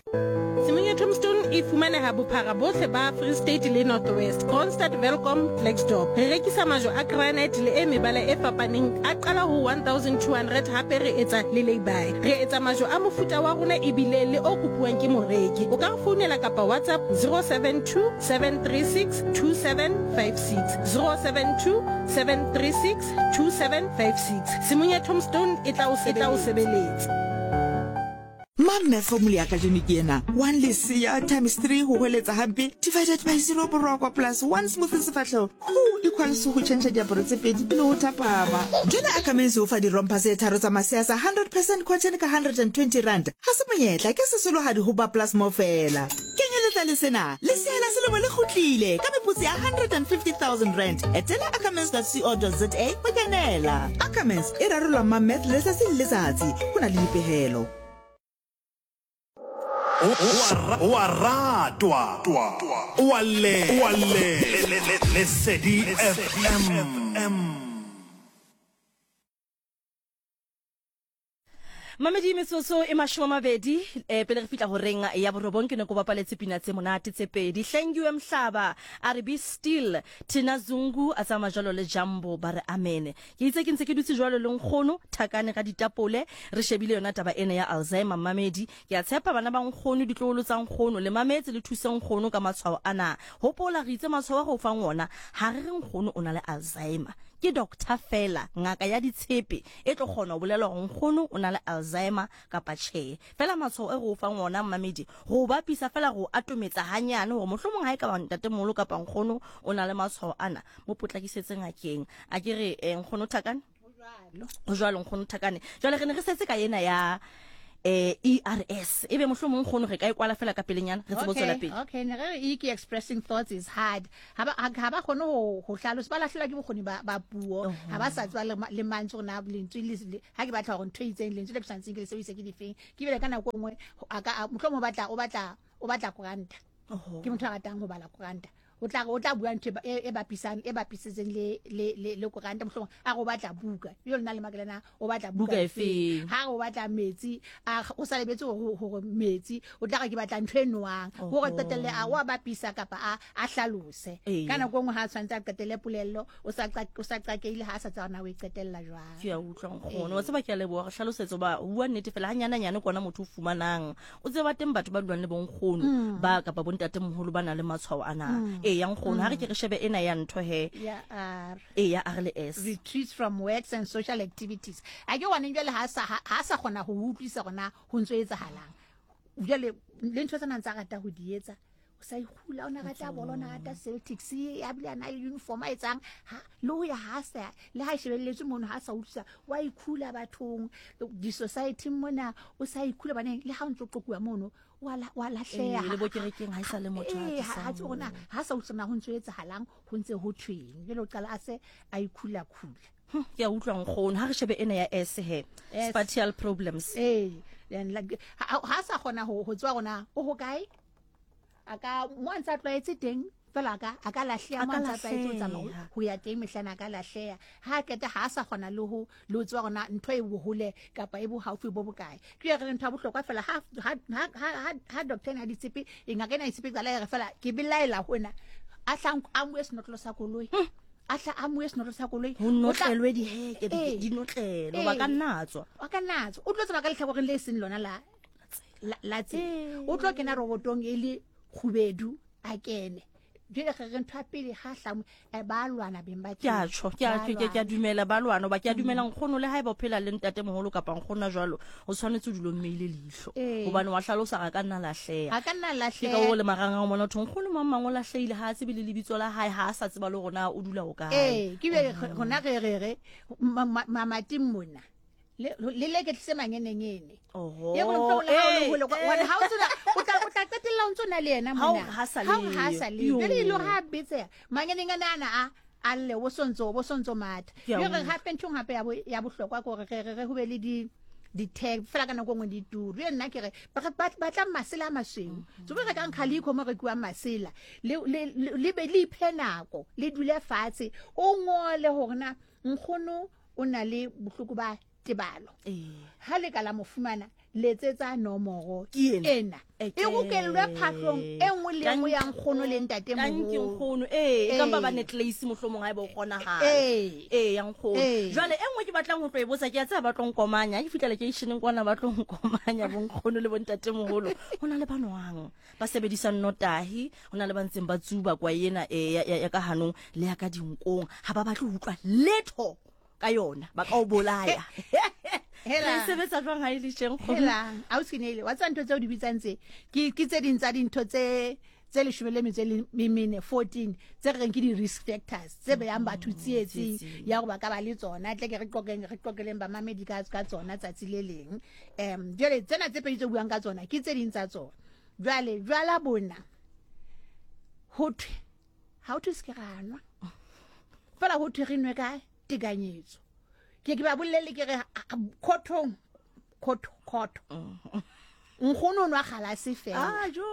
Simonye Tombstone e fumaneha bophara bohle ba Free State le North West, Kroonstad, Welkom, Blacksdorp. Re rekisa majwe a granite le e mebala e fapaneng a qala ho 1200 hape re etsa le lay-by. Re etsa majwe a mofuta wa rona ebile le o kopuwang ke moreki. O ka re founela kapa WhatsApp 072 736 2756 072 736 2756. Simonye Tombstone e tla o sebeletsa. Mamma formula ya kajeno ke ena 1 lesia times 3 ho hweletsa hampe divided by 0 boroko plus 1 smooth sefatlho equals ho change diaparo tse pedi le ho thapama. Jona Ackermans o fa di rompa se tharo tsa masea sa 100% cotton ka 120 rand. Ha se monyetla ke sesolohadi ho ba plus mo fela. Kenyeletsa le sena le seela selemo le khutlile ka meputsi ya 150,000 rand. Etela ackermans.co.za ho kenela. Ackermans e rarola mamet le sa se letsatsi kuna le dipehelo. Waratwa wale Lesedi FM. Mamedi metsoso e mashomabedi pele re fitla ho renga ya borobong ke ne go bapaletse pina tse monate tse pedi. Thank you Mhlaba a re be still Tina Zungu a tsama jalo le Jambo ba re amen. Ke itse ke ntse ke dutse jalo le nkgono Thakane ga ditapole re shebile yona taba ena ya Alzheimer. Mamedi ke a tshepa bana ba nkgono ditlolo tsa nkgono le mametse le thuseng nkgono ka matshwao ana. Hopola re itse matshwao go fa ngona ha re re nkgono o na le Alzheimer. Ke Dr. Fela ngaka ya ditshepe e tlo kgona ho bolela go nkgono o na le Alzheimer kapa tjhe. Fela matshwao e go fa ngona Mamedi go bapisa fela go atometsa hanyane go mohlomong ha e ka ba ntatemolo kapa nkgono o na le matshwao ana mo potlakisetse ngakeng. A ke re nkgono Thakane o jwalo nkgono Thakane jwale re ne re setse ka yena ya ERS ebe mohlomong nkgono re ka ikwala fela ka pelenyana re tsebotsola pele. Okay ne re expressing thoughts is hard ha ba khone ho hlalosa ba lahlela ke bokgoni ba puo ha ba sa tswa le mantso na lentswe le ha ke batla go ntwe itseng lentswe le psantse ke le se ke difeng ke bele kana go ngwe aka mohlomong o batla kuranta ke motho a ratang go bala kuranta o tla bua ntwe e bapisetseng le kuranta mohlomong a go batla buka yo nna le makelana o batla buka efe ha o batla metsi o sa lebetse go metsi o tla ga ke batla ntwe enwang go go qetelle a wa bapisa kapa a hlalose kana go ngwe ha tshwantse a qetelle polello o sa qakeile ha sa tsana o qetella jwang ke a utlwa nkgono o tseba ke a leboga go hlalosetsa ba bua nnete fela hanyana nyane kona motho o fumanang o tseba teng batho ba dulang le bonkgono ba kapa bontate moholo bana le matshwao ana yang khona ha re ke re shebe ena ya ntho he ya RLS retreats from works and social activities a ke wana jwale ha sa khona ho utlwisa gona ho ntso etsahalang jwale le ntho tsana ntsa rata ho di etsa o sa ikhula ona rata bolo ona rata Celtics ya bile ana uniform a etsang lo ya hasa le ha shebelletse mono ha sa utlwisa wa ikhula bathong di society mona o sa ikhula bana le ha ntso qokuwa mono wala hleha le bokerekeng ha isa le motho ha tsona ha sa utlwana ho ntso etsahalang ho ntse ho thweng le lo qala a se a ikhula ya utlwa nkgono ha re shebe ena ya S he spatial problems then like ha sa khona ho tswa gona o ho kae aka mwantsha tlwaetse teng fela aka lahleya mwantsha tlwaetse tsamao ho ya teng mehlana aka lahleya ha keta ha sa khona le ho tswa gona ntho e bohole kapa e bo haufi bo bokae ke re ntho a bohlokwa fela ha doctor na ditsepe ingakena itsepe tsala re fela ke bilaela hona a hlang a mo esnotlo sa koloi atla amwe seno sa koloi ho notlelwe di heke di notlelo ba ka natswa o tlo tsena ka letlhako re le seng lona la tse o tlo kena robotong e le khubedu a kene jele re ntwa pele ha hlamu e ba lwana beng ba ke a dumela ba lwana ba ke a dumela nkgono le ha e ba phela le ntate moholo kapa nkgona jwalo o tshwanetse dulo mmeile leihlo hobane wa hlalosa ga ka nna lahleya ke ka o le maranga o mona nkgono mamang o lahleile ha tsebe le lebitso la hae ha sa tseba le rona o dula o ka ke be gona re mamati mona le ke tlse mangenengene ye go ntlo la wa ha o tsena o tla qetella o ntsona le yena mona ha sa le le lo ha bitse mangenengana a le wo sonzo mata ye re ha pentshong hape ya bohlokwa go re ho be le di tag fela kana go ngwe di turu ye nna ke re ba tla masela masweng so be re ka nkhaliko mo re kwa masela le be le iphenako le dule fatshe o ngole hona nkgono o na le bohloko ba tebalo ha le ka la mofumana letsetsa nomoro Ke ena. ena e go kelwe phatlong e nngwe le nngwe yang khono le ntate mo Tankeng khono e ka ba ba netlace mohlomong ha e bo gona ha yang khono jwale engwe ke batlang ho tlo e botsa ke a tsa ba tlong komanya ke fitla locationeng kwana ba tlong komanya bon khono le bontate moholo hona le banwang ba sebedisa notahi hona le ba ntseng ba tsuba kwa yena ya ka hanong le ya ka dinkong ha ba batle ho utlwa letho ka yona ba ka o bolaya Hela sebetsa jwang ha ile tsheng khono hela a o tshinele wa tsa ntho tse o di bitsang tse ke tse ding tsa dintho tse 14 tse reng ke di risk factors tse be yang batho tsietsing ya go ba ka ba le tsona tle ke re qokeleng ba mamedi ka tsona tsatsi le leng jwale tsena tse pedi tse buang ka tsona ke tse ding tsa tsona jwala bona ho thwe ha o thwe se ke ganwa fela ho thwe re nwe ka tekanyetso ke ba bolele ke re khotho nkgono nwa kgalase fela jo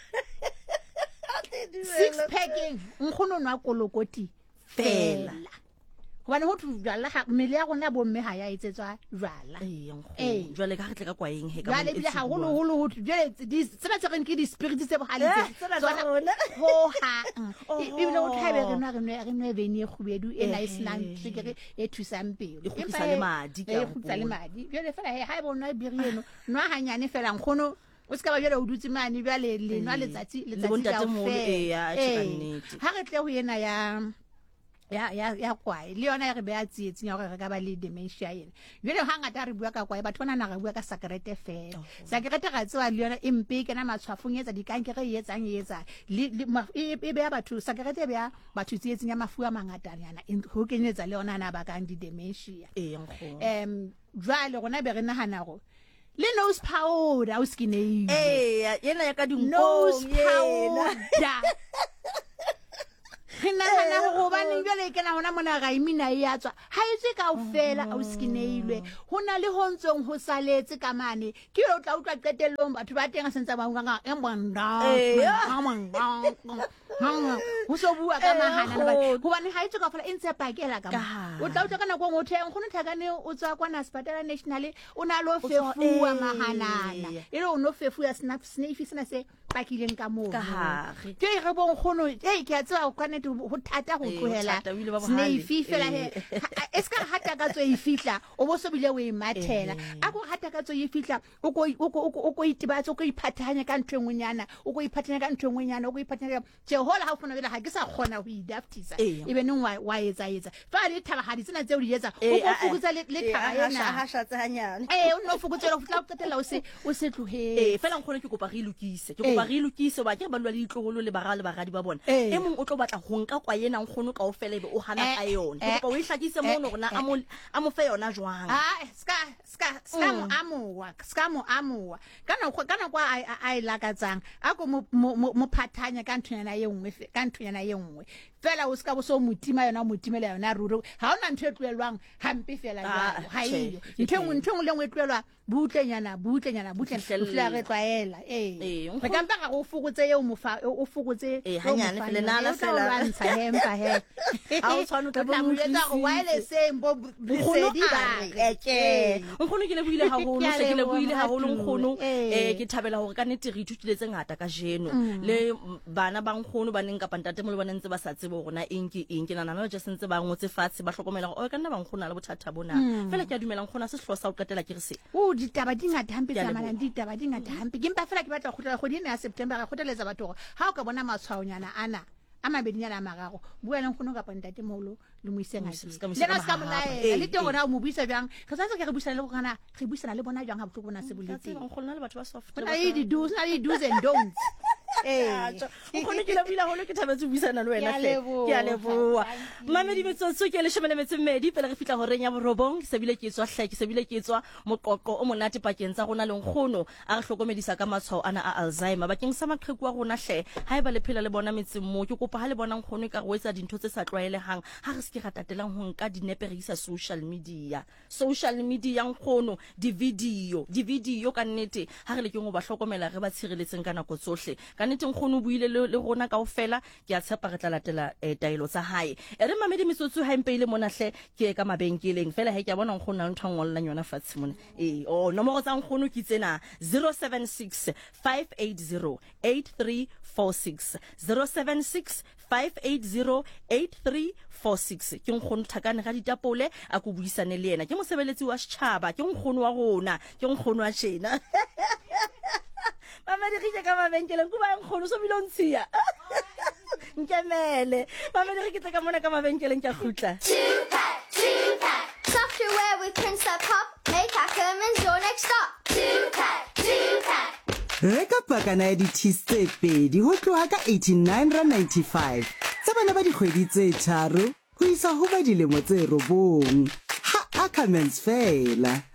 6 packing nkgono nwa kolokoti fela hobane ho jwala ha mmele ya rona bo mme ha ya etsetswa jwala jwale ka re ka kwaeng he ka jwale bile ha holo ho jwale tsena tse reng ke di spirits tse bohaletse tsona ho ha ibile o thabe re nwe veni e khubedu e nice nang tsikere e thusang pelo e khutsa le madi jwale fela ha e bona biri eno nwa hanyane fela nkgono o ska ba jwale o dutse mane jwale le nwa letsatsi ya ha re tle ho yena ya kwae le yona re be a tsietseng ya gore re ka ba le dementia yena jwale hangata re bua ka kwae batho bana re bua ka sakerete fela sakerete ga tsewa le yona empe ke na matshwafong etsa dikankere etsa e be ya batho sakerete be ya batho tsietseng ya mafu a mangata yana ho kenyetsa le yona na ba ka di dementia jwale rona be re nahana go le nose powder o skine yena ya ka nose powder Hina go bana jwale ke na hona mona ga imina e yatswa ha itse ka ofela a o skineilwe hona le hontsong ho saletse ka mane ke o tla utlwa qetellong batho ba teng a sentse ba nganga embanda ho so bua ka mahana ba hobane ha itse ka fola e ntse pakela ka o tla utlwa kana go ngothe go nthakane o tswa kwa Naspatala National o na lo fefua mahanana ile o no fefu ya sniff sena se pakileng ka mo ke re bon khono ke a tswa o kanete ho thata go tlohela sniff fela he eska hata ka tswe e fitla o bo so bile o e mathela a go hata ka tswe e fitla o go itibatsa o go iphathanya ka ntwengwenyana o go iphathanya ka ntwengwenyana o go iphathanya hola ha fona bela ha ke sa khona ho idaftisa e be neng wa etsa fa le thaba ha di tsena tse o di etsa o go fukutsa le thaba yena ha shatsa hanyane o no fukutsa o fitla qetela o se tlohe fela nkgone ke kopa re ilukise ba ke ba lwa le itlogolo le bagadi ba bona e mong o tlo batla ho nka kwa yena nkgono ka ofela be o hana ka yona ke kopa o ihlakise mo rona a mo fe yona jwang ska mo amowa kana kwa a ilakatsang a go mo phathanya ka nthunyana ye nngwe fela o ska bo so mutima yona mutimela yona ruro ha ona ntwe tlwelwang hampe fela jalo ha iyo ntwe le ngwe tlwelwa butlenyana fela re twaela re kampa ga go fukutse ye o fukutse hanyane fela nala fela ntsha hempa he a o tshwana tla bo mutla go waile sembo busedi ba nkgono ke le buile haholo nkgono ke thabela hore ka nete re ithutile tse ngata ka jeno le bana ba nkgono ba neng ka pantate mo le bona ntse ba sa tsebe rona eng ke nana no just ntse ba ngotse fatshe ba hlokomela go ka nna ba nkgona le bothata bona fela ke a dumela nkgona se hlosa o qetela ke re se ditaba di ngata hampe tsamana ditaba di ngata hampe ke mpa fela ke batla go kgwedi ya September ga goteletsa batho ha o ka bona matshwaonyana ana a mabedinyana a magago buela nkgono ka pantate moholo le moiseng a lena ska molae le teng gona o mo buisa jang re sa ke re buisana le bona jang ha botlho bona se boletse nkgono le batho ba soft na le do's and don'ts nkgono ke lebile holo ke thabetse buisana le wena ke a leboa mamedi metsotso ke le shemele metsemmedi pele re fitla ho reng ya borobong se bile ke tswa moqoqo o monate pakeng tsa rona le nkgono a re hlokomedisa ka matshwao ana a Alzheimer bakeng sa maqheku a rona hle ha e ba le phela le bona metseng mo ke kopa ha le bona nkgono ka go etsa dintho tse sa tlwaelehang ha re se ke ratatelang ho nka dinepe re isa social media nkgono di video ka nnete ha re le ke ngo ba hlokomela re ba tshireletseng ka nako tsohle ka kanneteng kgone o buile le rona kaofela ke a tshepa re tla latela taelo tsa hae re mamedi metsotso ha mpeile monahle ke ka mabenkeleng fela he ke bona nkgona ntho ngolla yona fatshe mona nomoro tsa nkgono ke tsena 076 580 8346 076 580 8346 ke nkgono Thakane ga ditapole a go buisane le yena ke mosebeletsi wa setšhaba ke nkgono wa rona ke nkgono wa tjena mama di ke ka mabenkeleng kuba nkgono so bilontsia nkemele mama di ke ka mona ka mabenkeleng ke a khutla Software with Prince Pop, make Ackerman's your next stop. 2-pack. Reka pakana ya di-cheese tse pedi ho tloha ka 89.95 tsa bana ba dikgwedi tse tharo ho isa ho ba dilemo tse 9 ha Ackermans fela.